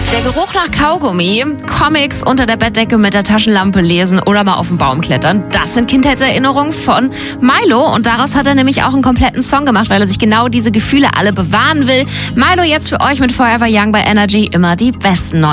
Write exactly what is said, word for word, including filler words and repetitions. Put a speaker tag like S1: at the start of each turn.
S1: Der Geruch nach Kaugummi, Comics unter der Bettdecke mit der Taschenlampe lesen oder mal auf den Baum klettern, das sind Kindheitserinnerungen von Milo. Und daraus hat er nämlich auch einen kompletten Song gemacht, weil er sich genau diese Gefühle alle bewahren will. Milo jetzt für euch mit Forever Young bei Energy, immer die besten neuen.